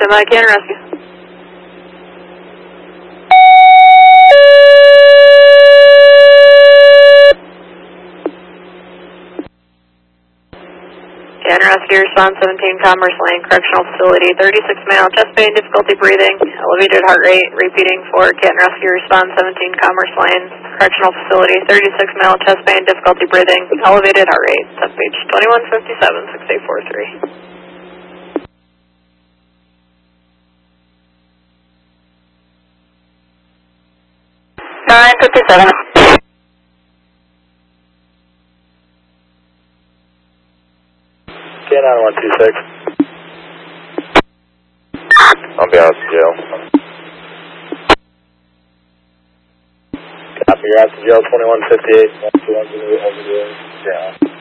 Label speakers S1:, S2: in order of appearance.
S1: Standby, can rescue. Can rescue, response 17 Commerce Lane, Correctional Facility, 36 male, chest pain, difficulty breathing, elevated heart rate, repeating for Can rescue, response 17 Commerce Lane, Correctional Facility, 36 male, chest pain, difficulty breathing, elevated heart rate, sub page 2157, 6843. 957.
S2: K9126. I'll be out to jail. Copy, you're out to jail 2158. 2158. Yeah.